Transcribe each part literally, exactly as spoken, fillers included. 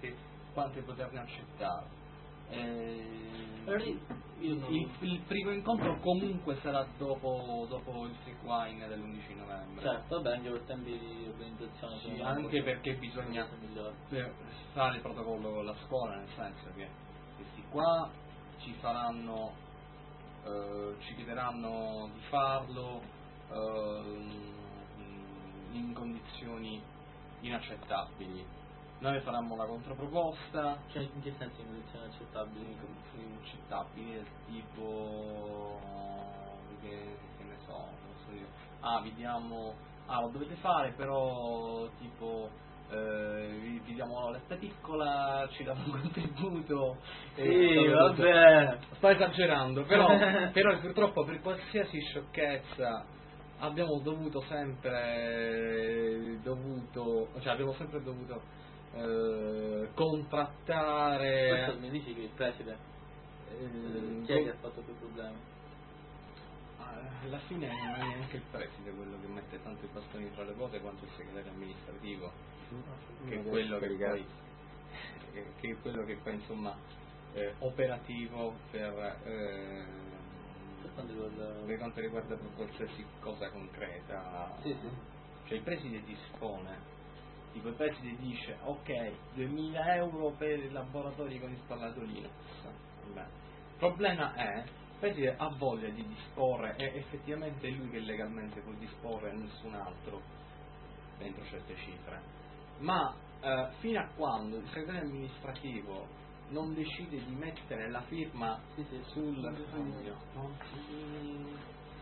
quante, quante poterne accettare. Eh, io non... il, il primo incontro comunque sarà dopo, dopo il Freak Wine dell'undici novembre. Certo, vabbè, anche per tempi di organizzazione. Sì, anche perché bisogna fare il protocollo con la scuola, nel senso che questi qua ci faranno, eh, ci chiederanno di farlo eh, in condizioni inaccettabili. Noi faranno la controproposta. Cioè, in che senso in condizioni accettabili? In condizioni inaccettabili, tipo che, che ne so, non so io. Ah, vi diamo, ah, lo dovete fare, però tipo eh, vi, vi diamo la letta piccola, ci diamo un contributo. Sì, vabbè. Sto esagerando, però, però purtroppo per qualsiasi sciocchezza abbiamo dovuto sempre dovuto, cioè abbiamo sempre dovuto Eh, contrattare. Questo mi dici che il preside eh, chi è che ha fatto più problemi? Alla fine non è neanche il preside quello che mette tanto i bastoni tra le ruote quanto il segretario amministrativo, mm. che è quello che poi che è quello che poi insomma eh, operativo per eh, per quanto riguarda qualsiasi cosa concreta. Sì, sì. Cioè il preside dispone. Tipo il preside dice ok, duemila euro per i laboratori con installato Linux. Beh. Il problema è il preside ha voglia di disporre, è effettivamente lui che legalmente può disporre, nessun altro dentro certe cifre, ma eh, fino a quando il segretario amministrativo non decide di mettere la firma sì, sì, sul foglio non, si,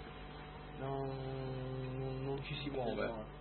non, non ci si muove.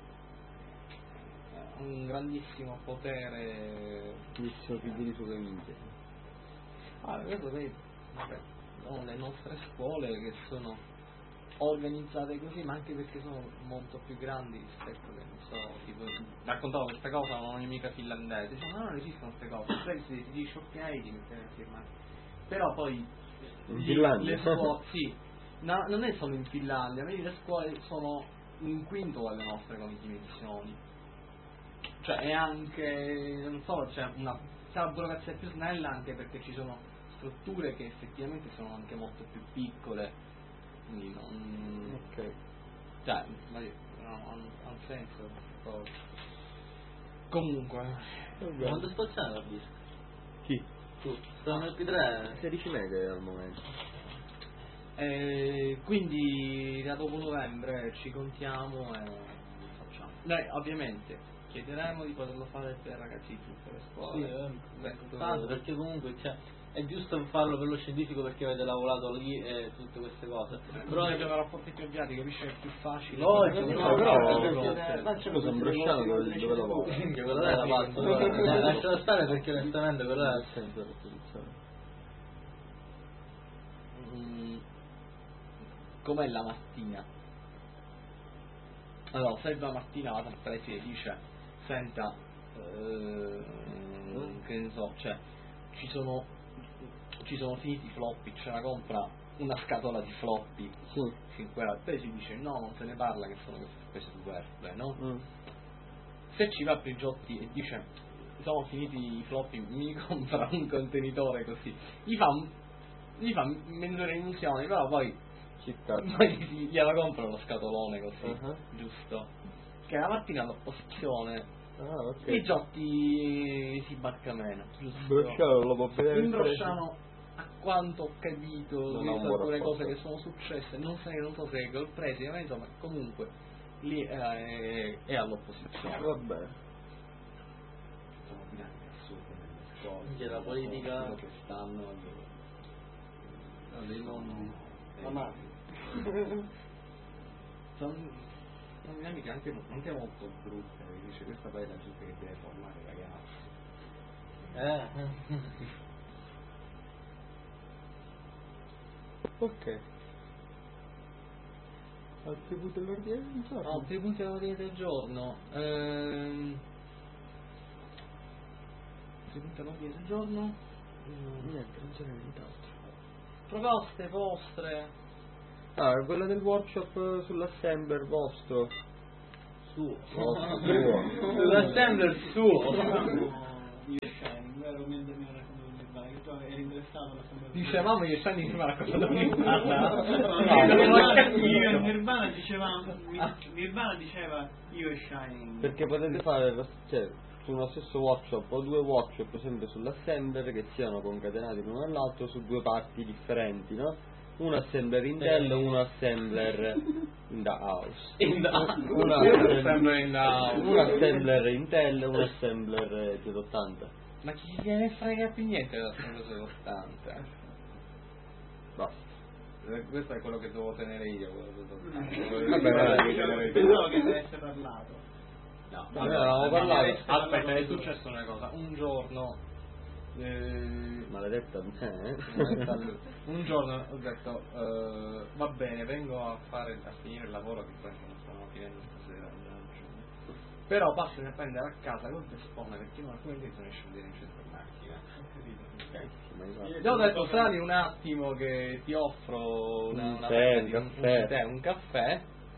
Un grandissimo potere, grandissimo figlio di sue famiglie. Ah, questo vedi, vabbè, no, le nostre scuole che sono organizzate così, ma anche perché sono molto più grandi rispetto, che non so, tipo, raccontavo questa cosa a un'amica finlandese, dice, ma non esistono queste cose, il preside ti dice ok, ti metti a firmare, però poi in lì, Finlandia? le scuole, sì, no, non è solo in Finlandia, vedi, le scuole sono un quinto alle nostre come dimensioni. Cioè è anche, non so, c'è una, c'è una burocrazia più snella anche perché ci sono strutture che effettivamente sono anche molto più piccole, quindi non... ok, cioè, no, ha un senso. Oh. Comunque... Quanto spazzato la disco? Chi? Tu, sono il P tre? sedici mega al momento. Eh, quindi da dopo novembre ci contiamo e facciamo. Noi ovviamente chiederemo di poterlo fare per ragazzi di tutte le scuole. Sì, eh, tanto, perché comunque cioè, è giusto farlo per lo scientifico perché avete lavorato lì e tutte queste cose. Però noi abbiamo rapporti più avviati, capisci, è più facile. No, no, no, però ma c'è cosa un bresciano dove, dove lavora? Che quello è la pazza. Lascialo stare perché onestamente quello è il senso della soluzione. Mm, com'è la mattina? Allora, se la mattina va dal preside e dice senta, eh, che ne so, cioè ci sono ci sono finiti i floppy, ce la compra una scatola di floppy, sì. cinque euro, poi si dice no, non se ne parla che sono queste spese superflue, no? Mm. Se ci va a Prigiotti e dice sono finiti i floppy, mi compra un contenitore così, gli fa gli fa menz'ora illusione, però poi poi gliela compra lo scatolone così, uh-huh. Giusto? Che la mattina all'opposizione ah, okay. i giochi si barca meno, giusto? Brosciano lo può vedere. Imbrosciano, a quanto ho capito, non visto alcune cose che sono successe, non so, non so se col preside, ma insomma comunque lì è, è, è all'opposizione. Va bene. Sono dinamiche assurde nelle scuole. C'è la politica che stanno dei mondi. Ma sono, sono dinamiche anche, anche molto brutte, dice questa poi è la gente che deve formare i ragazzi. Eh. Ok. Altri punti all'ordine del giorno? Altri punti all'ordine del giorno. Ehm... Altri punti all'ordine del giorno? Niente, non c'è nient'altro. Proposte vostre? Ah, quella del workshop sull'assembler vostro. Suo. Vostro, suo. Sull'assembler suo. dicevamo dieci anni prima la cosa da Nirvana. Io e Nirvana dicevamo, Nirvana diceva io e Shining. Perché potete fare, lo- cioè, su uno stesso workshop o due workshop sempre sull'assembler che siano concatenati l'uno all'altro su due parti differenti, no? Un assembler Intel e un assembler in the house. In the Una assembler in the house. Un assembler Intel e un assembler Z ottanta. Ma chi gliene frega più niente della Z ottanta? Basta. Eh, Questo è quello che devo tenere io. Vabbè, Pensavo che deve essere parlato. No, Vabbè, avevamo parlato. Aspetta, è successa una cosa. Un giorno eh, Maledetta a me, eh? un giorno ho detto eh, va bene, vengo a fare a finire il lavoro che poi non stanno finendo stasera, però passo a prendere a casa col testone perché non alcuni dei sono scendere in centro macchina. Gli ho detto sali un attimo che ti offro una, Un una tè, di- un caffè. un tè, un caffè.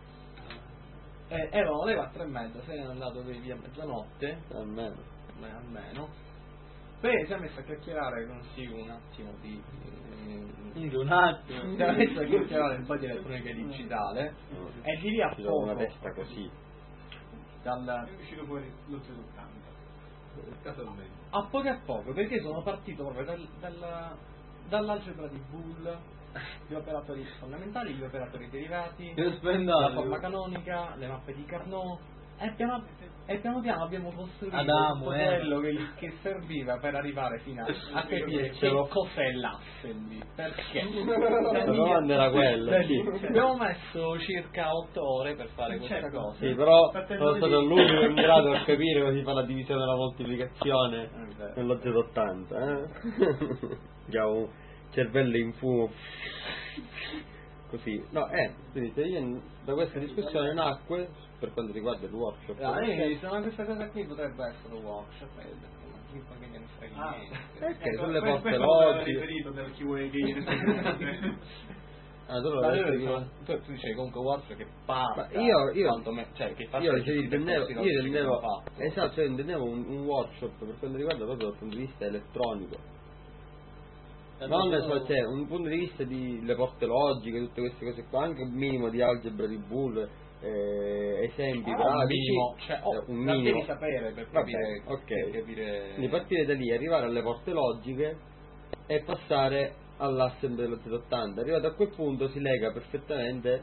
E erano le quattro e mezza, se n'è andato via a mezzanotte, Almeno. beh, almeno. Poi si è messo a chiacchierare consigo un attimo di Quindi un attimo. si è messo a chiacchierare un po' di elettronica digitale e di lì a Ci sono una poco testa così. dal, È uscito fuori lo Z ottanta. casualmente a poco a poco perché sono partito proprio dal, dal, dall'algebra di Boole, gli operatori fondamentali, gli operatori derivati, Io la spendato. forma canonica, le mappe di Carnot e piano, e piano piano abbiamo costruito Adamo, tutto eh. quello che, che serviva per arrivare fino a, a capire che cos'è l'assembly, perché La domanda era quella, Da lì, sì. abbiamo messo circa otto ore per fare questa Certo. cosa. Sì, però Partendo sono di- stato l'unico in grado a capire come si fa la divisione e la moltiplicazione È vero. nello Z ottanta, eh? Che ha un cervello in fumo. Così. No, eh, quindi se io da questa discussione nacque, per quanto riguarda il workshop, Ah, io mi disse, ma questa cosa qui potrebbe essere un workshop, e io ho detto, ma chi fa che gliene frega Ah, niente. perché ecco, sulle que- porte questo lo aveva logiche. riferito del Q A che ieri Ah, tu lo Ma hai io detto dico, che- tu, tu dicevi comunque workshop che parla, Ma io- io- quanto me, cioè che fa io, tutti cioè, i intendevo, percorsi io logici che intendevo, abbiamo fatto. esatto, cioè, intendevo un, un workshop per quanto riguarda proprio dal punto di vista elettronico. Non ne so, cioè, un punto di vista di le porte logiche, tutte queste cose qua, anche un minimo di algebra di Boole, eh, esempi Ah, un pratici, minimo, cioè, oh, eh, un la minimo. devi sapere per Vabbè, capire, ok. per capire... Quindi partire da lì, arrivare alle porte logiche e passare all'assembly dello Z ottanta. Arrivato a quel punto si lega perfettamente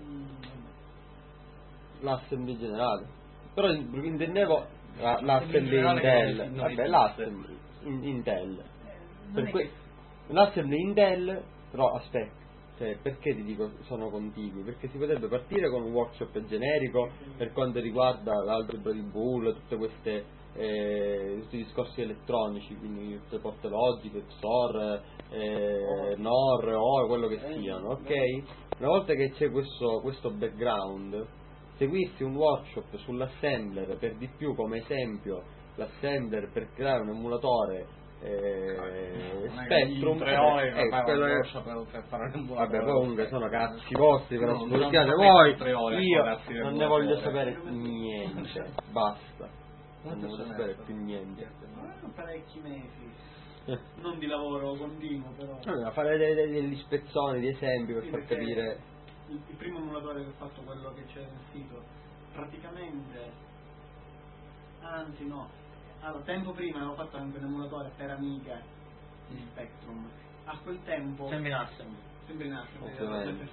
l'assembly generale. Però in- intendevo la- l'assembly generale Intel, che non vabbè, esiste. l'assembly in- Intel. non Per è que- che- L'assembly Intel, però aspetta, cioè, perché ti dico sono contigui? Perché si potrebbe partire con un workshop generico per quanto riguarda l'algebra di Boole, tutte queste eh, tutti i discorsi elettronici, quindi tutte le porte logiche, X O R, eh, N O R, O R, quello che siano, ok? Una volta che c'è questo, questo background, seguirsi un workshop sull'assembler, per di più come esempio l'assembler per creare un emulatore eh, Spectrum, tre ore eh, per quello fare è- un workshop per fare un emulatore. vabbè, poi comunque sono cazzi vostri, però No, se non volete so voi, tre ore a io guardarsi non del ne voglio emulatore. sapere niente, basta, non ne voglio sapere più niente. Ah, parecchi mesi, non di lavoro continuo, però. Allora, fare dei- dei- degli spezzoni di esempi per Sì, far perché capire. il, il primo emulatore che ho fatto, quello che c'è nel sito, praticamente, anzi no, allora, tempo prima avevo fatto anche un emulatore per Amiga di Spectrum. A quel tempo Sempre in assembly. sempre in Astra, Ovviamente.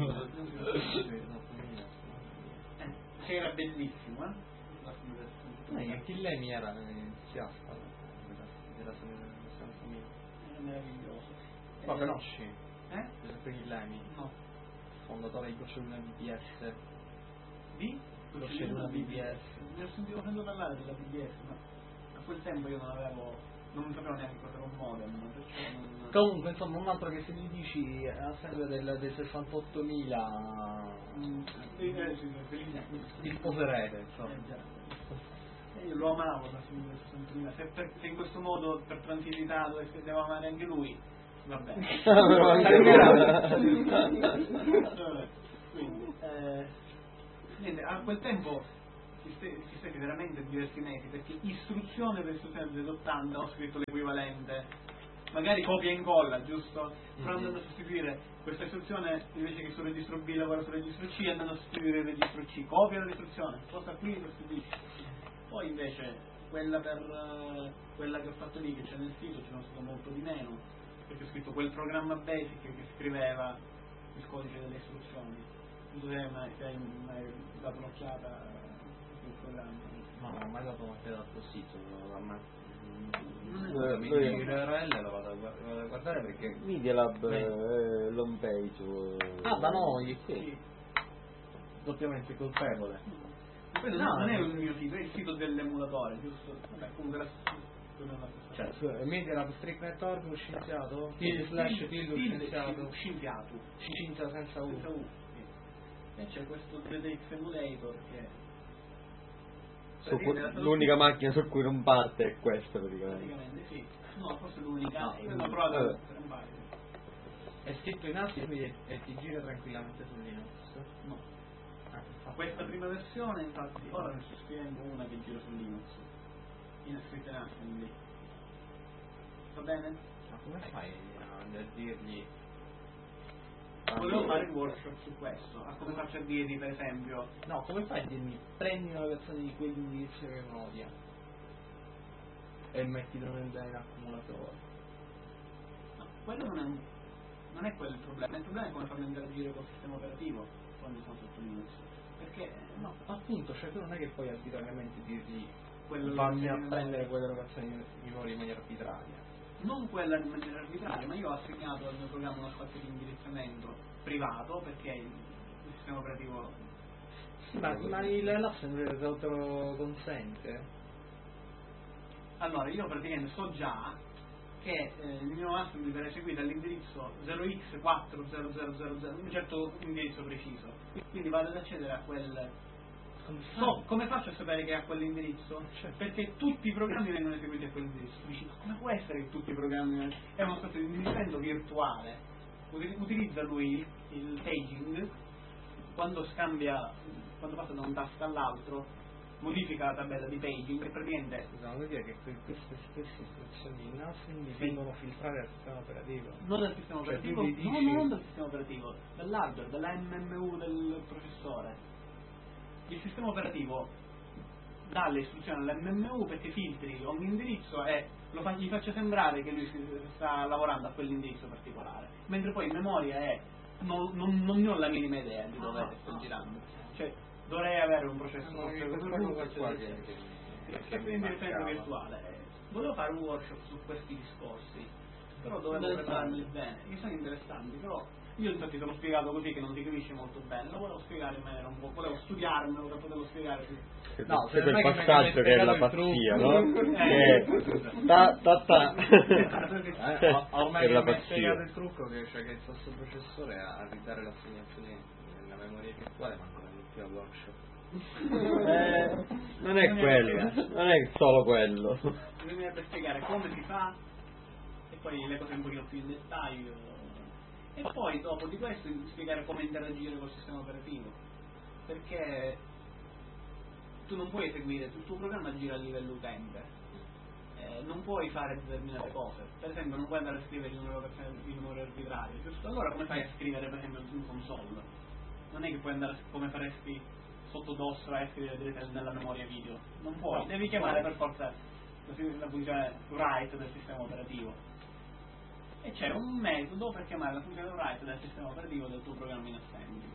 eh, che era bellissimo, eh? Eh, anche lei mi era entusiasta della Samsung. Era meraviglioso. Ma Eh, conosci? Eh? Giuseppe Ghillemi, No. fondatore di Gocelluna B B S. Di? Gocelluna B B S. Ne ho sentito sentito parlare della B B S, ma a quel tempo io non avevo, non sapevo neanche cosa era un modem, perciò non... Comunque, insomma, un altro che se mi dici a seguito del, del sessantottomila Mm, sì, eh, sì, felice. ti sposerete, insomma. Eh, già. Eh, io lo amavo da sessantamila, se, per- se in questo modo per tranquillità dovesse devo amare anche lui, va bene. Vabbè, quindi, eh, niente, a quel tempo ci ste- ci stati veramente diversi mesi, perché istruzione per istruzione del ottanta ho scritto l'equivalente magari copia e incolla, giusto? Però andando a sostituire questa istruzione, invece che sul registro B lavora sul registro C, andando a sostituire il registro C, copia l'istruzione, sposta qui, sostituisce. Poi invece quella per uh, quella che ho fatto lì, che c'è nel sito, ce n'è stato molto di meno, perché ho scritto quel programma basic che scriveva il codice delle istruzioni. Non so se hai mai, se hai mai dato un'occhiata a quel programma. No, non ho mai dato un'occhiata al sito, ma Eh, mi eh, l'U R L lo vado a guard- vado a guardare perché Media Lab Eh. eh, l'home page. eh, ah, da noi, Sì. doppiamente colpevole. Quello No, non è no. il mio sito, è il sito dell'emulatore, giusto? Vabbè, comunque la, non è la stessa Cioè, su Media Lab Strict Network, lo scienziato, Til slash Til lo scienziato, scienziato. scienza senza U. Senza U, sì. E c'è questo Z X Emulator che su cui- praticamente l'unica macchina su cui non parte è questa praticamente. praticamente sì. No, forse l'unica. No, Io l'ho provato vabbè. per un paio. È scritto in ASCII e, e ti gira tranquillamente su Linux. No. Ah, infatti. Questa prima versione, infatti, ora ne sto scrivendo una che gira su Linux. In scritta in ASCII, quindi. Va bene? Ma come fai a a dirgli? Volevo fare il workshop su questo, a come faccio a dirgli per esempio. No, come fai a dirmi prendi una versione di quell'indirizzo che odia e mettilo nel in accumulatore? No, quello non è un, non è quello il problema, il problema è come farlo interagire col sistema operativo quando sono sotto Linux. Perché No, appunto, cioè tu non è che puoi arbitrariamente dirgli quello fammi a che- prendere quelle locazioni di memoria in maniera arbitraria. non quella in maniera arbitraria, ma io ho assegnato al mio programma uno spazio di indirizzamento privato perché il, il sistema operativo. Sì, ma, ma il LAS te lo consente? Allora io praticamente so già che eh, il mio master mi verrà eseguito all'indirizzo zero x quattro zero zero zero zero, un certo indirizzo preciso, quindi vado ad accedere a quel. So, come faccio a sapere che è a quell'indirizzo? Certo. Perché tutti i programmi vengono eseguiti a quell'indirizzo. Dici, ma come può essere che tutti i programmi vengono- è una sorta di indirizzamento virtuale. Uti- Utilizza lui il paging quando scambia, quando passa da un task all'altro, modifica la tabella di paging e praticamente Scusa, vuol dire che que- queste stesse istruzioni in ASCII Sì. vengono filtrate dal sistema operativo? non dal sistema Cioè, operativo, tu gli dici- no, no, non dal sistema operativo, dall'hardware, dalla M M U del processore. Il sistema operativo dà le istruzioni all'M M U perché filtri ogni indirizzo e lo fa- gli faccia sembrare che lui si- sta lavorando a quell'indirizzo particolare, mentre poi in memoria è non, non, non ne ho la minima idea di dove Ah, sto ah. girando, cioè dovrei avere un processo No, che software questa root, cosa eccetera, qua eccetera. che- Sì, che- è che un mi indirizzamento mancava. virtuale. Volevo fare un workshop su questi discorsi, però dovevo Interessanti. prepararli bene, che sono interessanti, però io infatti te l'ho spiegato così che non ti capisci molto bene, lo volevo spiegare in maniera un po', volevo studiarmelo per poterlo spiegare più. No, c'è se quel non è che mi passaggio avete che è la spiegato il pazzia, trucco. no? Eh, Che ta ta ta. Eh, o- ormai È che la mi hai pazzia. spiegato il trucco che, cioè, che il sottoprocessore a ridare l'assegnazione nella memoria virtuale ma non è più al workshop. Eh, non è quello, non è solo quello. Bisognerebbe spiegare come si fa e poi le cose un pochino più in dettaglio e poi dopo di questo spiegare come interagire col sistema operativo, perché tu non puoi eseguire, il tuo programma gira a livello utente, eh, non puoi fare determinate cose, per esempio non puoi andare a scrivere in una locazione in memoria arbitraria, giusto? Allora come fai a scrivere per esempio su console? Non è che puoi andare a, come faresti sotto DOS vai a scrivere direttamente nella memoria video, non puoi, No, devi chiamare per forza la, la funzione write del sistema operativo e c'è un metodo per chiamare la funzione write del sistema operativo del tuo programma in assembly.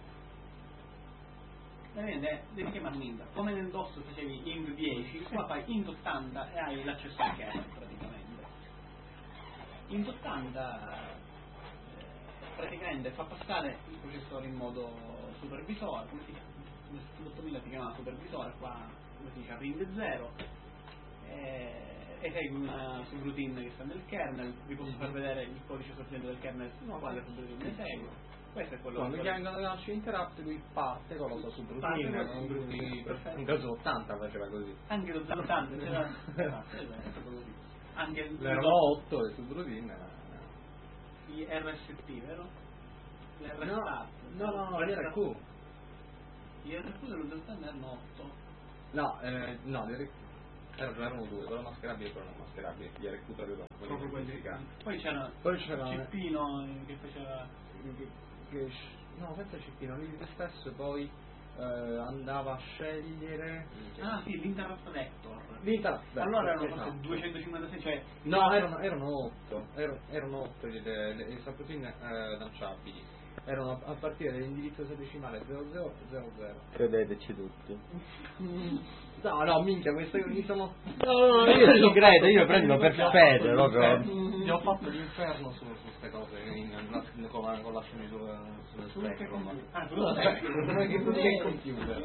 Vedete, devi chiamare un int, come nel DOS facevi int dieci, qua fai int ottanta e hai l'accesso al kernel praticamente. int ottanta eh, praticamente fa passare il processore in modo supervisore, come si chiama? ottomila si chiama supervisore, qua come si dice ring zero, eh, esegui una subroutine che sta nel kernel, vi posso far vedere il codice sorgente del kernel no, quale subroutine esegue. Questo è quello Quando che chiamano la interrupt lui parte con la sua subroutine, Parte con la un subroutine, perfetto. un caso ottanta faceva così. anche lo zero ottanta c'era esatto, esatto, così. Anche il L'erano otto le subroutine. gli R S T, vero? Gli R S T. No, no, no, no, gli R Q. Gli R Q dello zero ottanta erano otto. No, eh, no, gli R Q. erano, erano due, quello mascherabile e quello non mascherabile, gli recupero Proprio quelli. Poi c'era Poi c'era il cippino che faceva. che, che, no, senza cippino, lui stesso poi eh, andava a scegliere Ah sì, l'Interact Vector. l'Interact Vector, Allora erano esatto. forse duecentocinquantasei, cioè. No, erano, erano otto, erano, erano otto le, le, le subroutine eh, lanciabili, erano a, a partire dall'indirizzo esadecimale zero zero zero zero. Credeteci tutti. No, no, minchia, questo io mi sono... No, no, io ci credo, io prendo per fede proprio. Gli ho fatto l'inferno su queste cose, in, in, con la, con la scena sul, sullo Spectrum. Ah, sullo Spectrum. Non è che non è computer.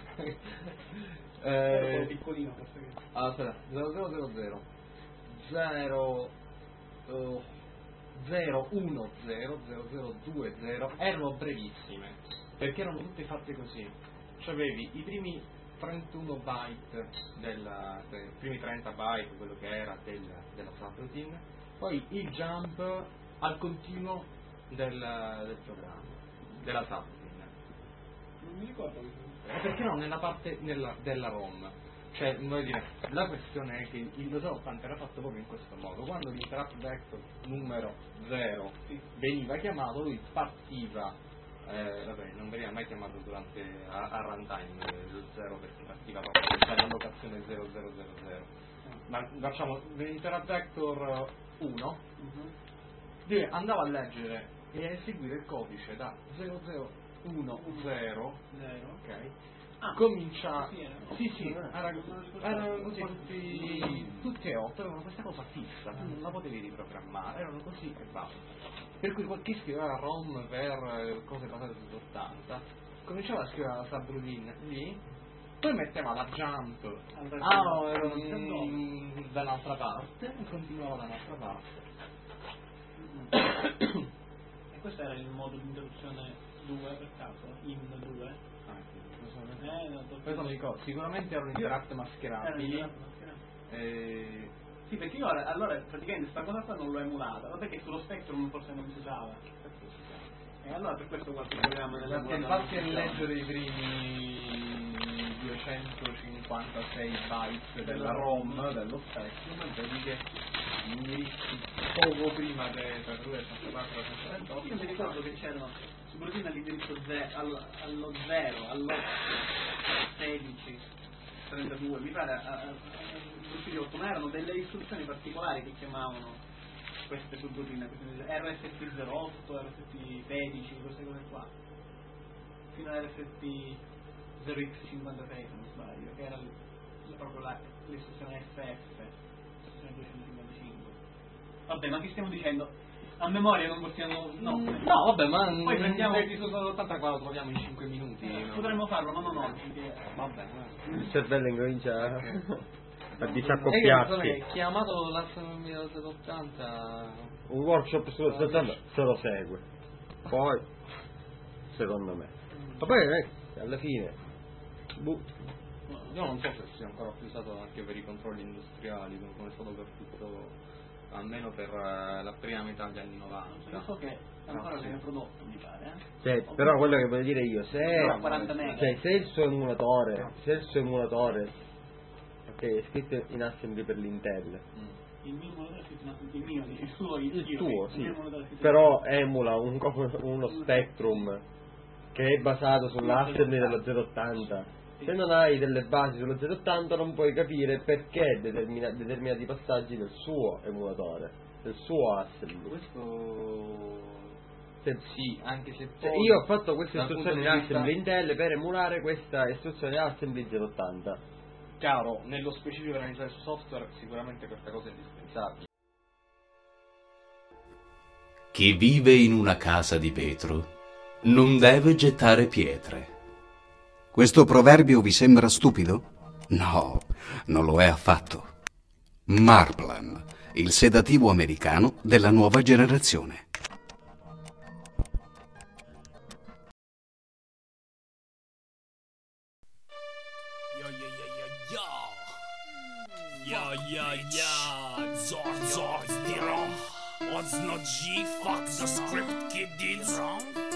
Eh, piccolino questo che. allora, aspetta, zero zero zero zero zero uh, zero uno zero zero zero due zero erano brevissime, perché erano tutte fatte così. C'avevi i primi trentuno byte della, dei primi trenta byte, quello che era della, della subroutine, poi il jump al continuo del, del programma, della subroutine. Non mi ricordo. Eh, perché no, nella parte nella, della ROM. Cioè, voglio dire, la questione è che il due ottanta era fatto proprio in questo modo. Quando l'interact vector numero zero veniva chiamato, lui partiva, eh, vabbè, non veniva mai chiamato durante a, a runtime eh, lo zero, perché partiva proprio dalla locazione zero zero zero zero. Ma facciamo l'interact vector uno, uh-huh. andava a leggere e a eseguire il codice da zero zero uno zero, ok? Ah, comincia sì, era, sì sì era, erano così tutti tutti e otto, avevano questa cosa fissa, tu non la potevi riprogrammare, erano così e basta. Per cui chi scriveva ROM per cose basate su ottanta cominciava a scrivere la subroutine lì, poi metteva la jump ah no, era mm, da un'altra parte e continuava da un'altra parte. E questo era il modo di introduzione due per caso? In due? Eh, no, questo mi ricordo, sicuramente erano interact mascherabili. Eh, sì, perché io allora, allora praticamente sta cosa qua non l'ho emulata, ma perché sullo Spectrum forse non si usava. E allora per questo qualche programma dell'emulatore. Infatti a leggere i primi duecentocinquantasei bytes della ROM dello Spectrum, vedi che poco prima del duecentoquarantaquattro centoventotto io mi ricordo che c'erano subroutine all'indirizzo ze- allo, allo zero, all'otto, sedici, trentadue, mi pare all'indirizzo otto, ma erano delle istruzioni particolari che chiamavano queste subroutine, R S T zero otto, R S T sedici, queste cose qua, fino a R S T zero x cinquantasei se non sbaglio, che era l- proprio la, l'istruzione F F, l'istruzione duecentocinquantacinque. Vabbè, ma che stiamo dicendo? A memoria non possiamo. No, mm, no vabbè, ma poi prendiamo il risultato ottantaquattro lo troviamo in cinque minuti. Eh, no? Potremmo farlo, ma non oggi. Che... Vabbè, Il cervello incomincia a E che disaccoppiarsi. chiamato la ottanta Un workshop sullo settanta se lo segue. Poi, secondo me. Ma poi eh, alla fine. Buh. Io non so se sia ancora più usato anche per i controlli industriali, come è stato per tutto, almeno per uh, la prima metà degli anni novanta. Io so che ancora no, viene sì. prodotto, mi pare. Eh? Cioè, però quello che voglio dire io, se, quaranta mega. cioè, se il suo emulatore, se il suo emulatore, ok, è scritto in assembly per l'Intel, Mm. Il mio emulatore è scritto in assembly, il mio, il suo, il, il io, tuo, il sì, mio emulatore è scritto però emula un, co- uno Spectrum che è basato sull'assembly dello zero ottanta. Se non hai delle basi sullo zero ottanta non puoi capire perché determina- determinati passaggi del suo emulatore, del suo assembly. Questo Se, sì, anche se cioè, poi, io ho fatto questa dal istruzione in punto di vista- assembly Intel per emulare questa istruzione in assembly zero ottanta. chiaro, nello specifico per realizzare su software sicuramente questa cosa è indispensabile. Chi vive in una casa di vetro non deve gettare pietre. Questo proverbio vi sembra stupido? No, non lo è affatto. Marplan, il sedativo americano della nuova generazione. Yo, yo, yo, yo, yo. Yo, yo, yo. Zor, zor, zero. Odds not G, fuck the script, kid, did wrong.